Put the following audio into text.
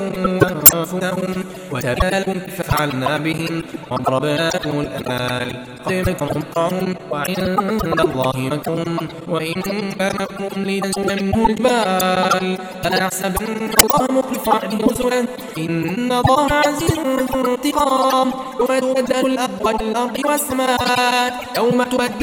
وأنفسهم وتبالوا ففعلنا بهم وضربنا لكم الأمثال قد مكرهم قوم وعند الله مكرهم وإن كان مكرهم لتزول منه الجبال فلا يحسبن الله مخلف وعده رسله إن الله عزيز ذو انتقام يوم تبدل الأرض والسماء يوم تبدل